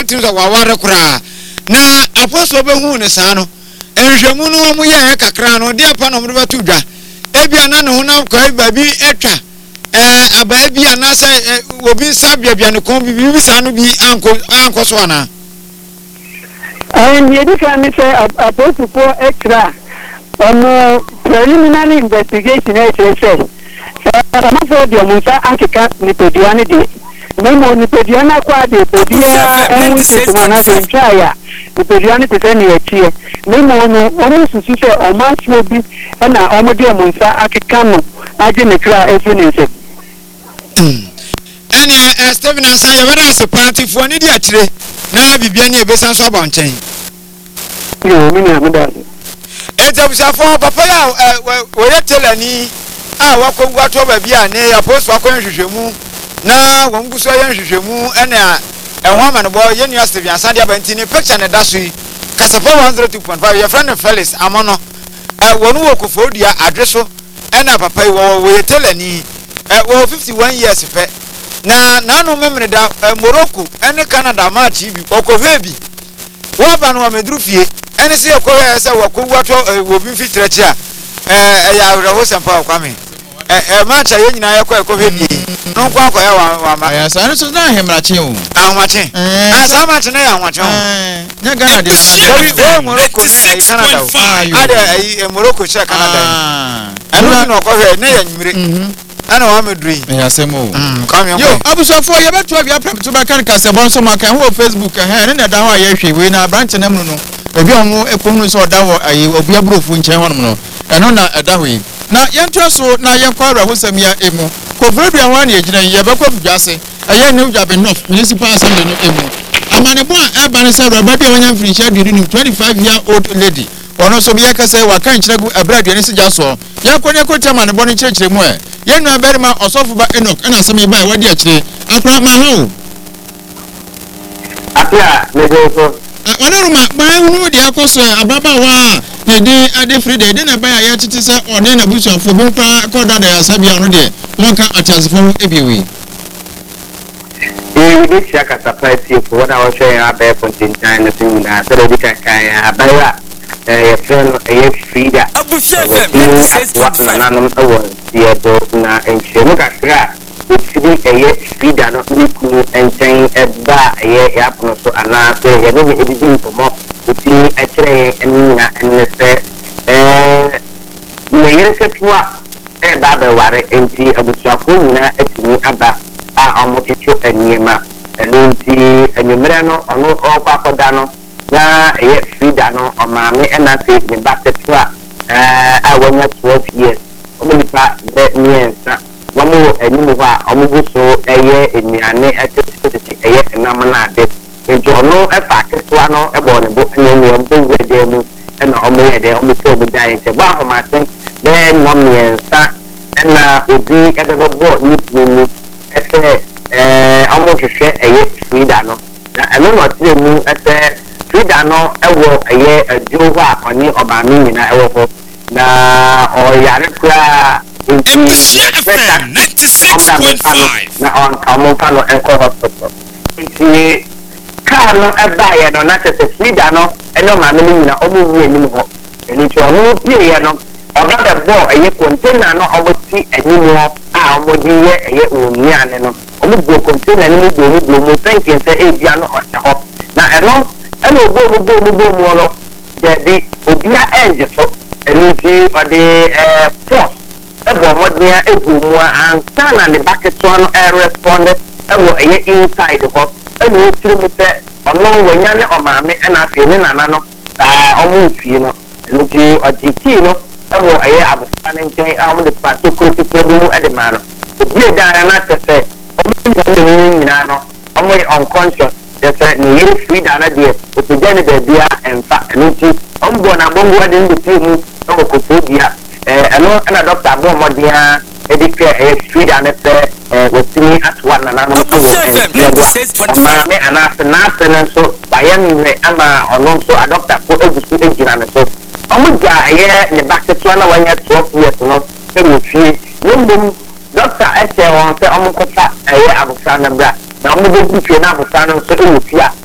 betim so waware kura na apostle be hu ne saa no enhwemu no omo ye kakra no de apa no mo betu dwa ebia na ne ho na kwa babi etwa aba bia na se obi sabia bia ne kon bi saa no bi anko so ana and you can say apostle for extra preliminary investigation HSS sama for the Musa Africa Nipediani de Memo Nipediana kwa de Pedia and Wana de Chaya Nipediani to send you a cheer Memo no one suspicion or match will be and now Omodia Musa Africano I didn't cry as you said and Stephen and Saya whether as a party for an idiot na Bibiani Besan so about chain no me Etabusafo papa ya we tell ani wako wato ba bia ne ya post wako nhwehwemu na wonguso ya nhwehwemu ena ehwa ma no boy ye new Steve Ansade abanti ni picture ne daso yi Kasapa 102.5 your friend Felix Amono wonu wokofodia adreso ena papa yi we tell ani wo 51 years fe na no memre da Morocco ene Canada match bi okovebi wo ba no medru fie ene se yakoya se wakowato obi fitrechi ya awreho sempa kwame matcha ye nyina yakọ ekohedi no kwa ya wa ma ya sa no so na hemrache o ahwache sa match na ya ahwache o nya Ghana de we Morocco na Canada ade Morocco che Canada anu no kohwe na ya nyimire ana wa medui ya semo come yo abusofo ye beto bia prep to ba kan kasebon so maka ho Facebook ne na da ho ya hwe we na branch na mu no ebi omo ekonu so da ho ayi obi abrofu nchen ho no eno na da ho na yento so na yenkwa rahosam ya emu ko bredua ho na yegina ye bekwa fudwase aye new job enough municipal assembly no emu amane bo a eba ne se robadi wanya free share diri 25-year-old lady ono so biya kase wa kan kiregu abradua ne sija so yakone ko tema ne bo ne kirekire mu ye nu aberima osofu ba Enoch na asem ba wadi akire akra ma ho apia mejo Onoruma ba hu di akoso ababa wa de ade free de na ba ya tete se one na busu afo bo pa ko da ya sabi anu de won ka atasefo ebiwe this shaka surprise you for what I was showing up there for the time thing that so we can abaya friend Frida what na no awon the do na enchemu kakra Frida no niku enchen eba ya pono so ana so ye no edidi ntomo uti akire enina enese me yese twa ba ba ware enti abusuafo nyina atini aba amoticho enima enti enyemre no ono okwakoda no na ye Frida no omame ena se ne batetwa awanya 12 years omonipa be niensa wamu enimu ha omuguso eye eniane atete eye enamana ade enti ono efa ketwa no ebo ne bo enemi ombo de mu ena omo ye de omo to obo dai se ba ho maten be no miensa ena obi edebo ni mu ese omo hwehwe eye Frida no na eno no tire mu ese Frida no ewo eye aduro ha oni oba mi nyina ewo ho na o yare kura into 96.5 na on Kamopano Enco Hospital. It's car no abaya no na se Frida no eno ma me ni na omo wu enim ho eni to no pie no oga the ball eye container no oboti enim ho a omo di ye eye omia ne no omo go container ni do mo thinking say e bia no ho na eno go mo no de obia end so eni ti ode force ebo modnia egumu antana ne bucket one responded ebo eye inside ho eno tiri te ono wanya ne omame na afi ne nana no omo fie no eno ti ojiki no ebo eye abufa ne nchen amu de pato kroti mu edema no obi da na tese omo ni na no omo unconscious tese ni yiri Frida na de otujane de bia enfa eno ti ombo na bongo de ndi mu no ko pobia eno na doctor bo modia edike Frida na se wotini atwa na no ko ma me anase na so bayan ne ama ono so a doctor ko egusu ejira ne so omuja ye ne baketwa na wanya 12 years no se mu fie no doctor ese won se omukosa abusa na bra na omugo fie na abusa no so e mu fie